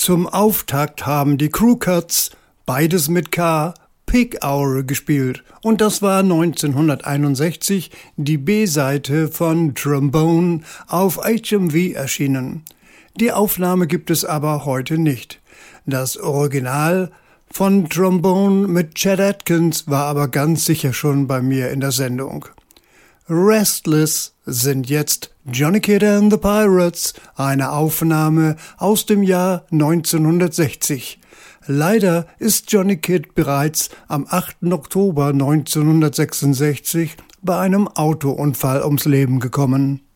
Zum Auftakt haben die Crew Cuts, beides mit K, Pig Hour gespielt. Und das war 1961 die B-Seite von Trombone auf HMV erschienen. Die Aufnahme gibt es aber heute nicht. Das Original von Trombone mit Chet Atkins war aber ganz sicher schon bei mir in der Sendung. Restless sind jetzt Johnny Kidd and the Pirates, eine Aufnahme aus dem Jahr 1960. Leider ist Johnny Kidd bereits am 8. Oktober 1966 bei einem Autounfall ums Leben gekommen.